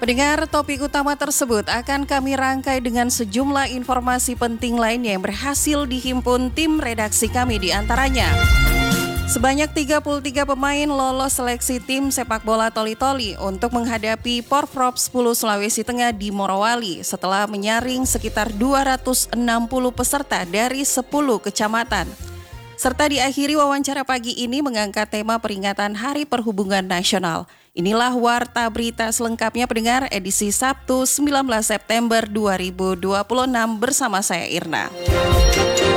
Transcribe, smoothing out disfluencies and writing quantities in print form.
Pendengar, topik utama tersebut akan kami rangkai dengan sejumlah informasi penting lainnya yang berhasil dihimpun tim redaksi kami di antaranya. Sebanyak 33 pemain lolos seleksi tim sepak bola Toli-Toli untuk menghadapi Porprov 10 Sulawesi Tengah di Morowali setelah menyaring sekitar 260 peserta dari 10 kecamatan. Serta diakhiri wawancara pagi ini mengangkat tema peringatan Hari Perhubungan Nasional. Inilah Warta Berita selengkapnya pendengar edisi Sabtu 19 September 2026 bersama saya Irna.